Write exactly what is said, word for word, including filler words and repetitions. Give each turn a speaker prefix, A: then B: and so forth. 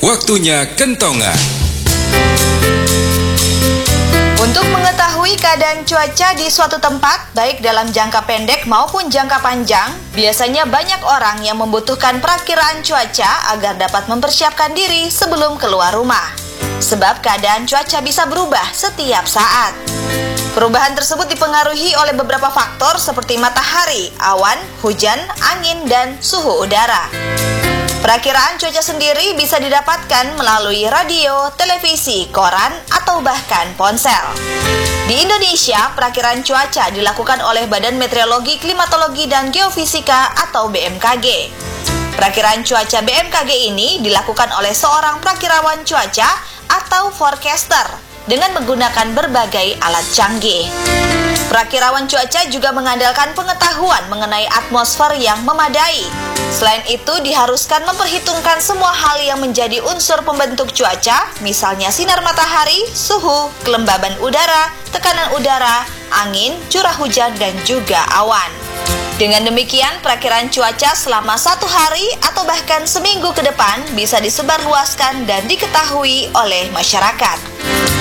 A: Waktunya kentongan.
B: Untuk mengetahui keadaan cuaca di suatu tempat, baik dalam jangka pendek maupun jangka panjang, biasanya banyak orang yang membutuhkan perakiraan cuaca agar dapat mempersiapkan diri sebelum keluar rumah. Sebab keadaan cuaca bisa berubah setiap saat. Perubahan tersebut dipengaruhi oleh beberapa faktor seperti matahari, awan, hujan, angin, dan suhu udara. Perakiraan cuaca sendiri bisa didapatkan melalui radio, televisi, koran, atau bahkan ponsel. Di Indonesia, perakiraan cuaca dilakukan oleh Badan Meteorologi, Klimatologi, dan Geofisika atau B M K G. Perakiraan cuaca B M K G ini dilakukan oleh seorang prakirawan cuaca atau forecaster dengan menggunakan berbagai alat canggih. Prakirawan cuaca juga mengandalkan pengetahuan mengenai atmosfer yang memadai. Selain itu, diharuskan memperhitungkan semua hal yang menjadi unsur pembentuk cuaca, misalnya sinar matahari, suhu, kelembaban udara, tekanan udara, angin, curah hujan, dan juga awan. Dengan demikian, perakiraan cuaca selama satu hari atau bahkan seminggu ke depan bisa disebarluaskan dan diketahui oleh masyarakat.